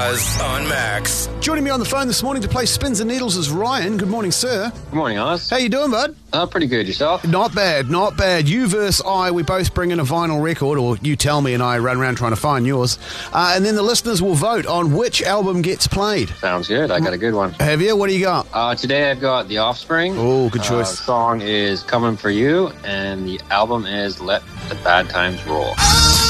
Oz on Max. Joining me on the phone this morning to play Spins and Needles is Ryan. Good morning, sir. Good morning, Oz. How you doing, bud? Pretty good. Yourself? Not bad, not bad. You versus I, we both bring in a vinyl record, or you tell me and I run around trying to find yours. And then the listeners will vote on which album gets played. Sounds good. I got a good one. Have you? What do you got? Today I've got The Offspring. Oh, good choice. The song is Coming For You, and the album is Let the Bad Times Roll.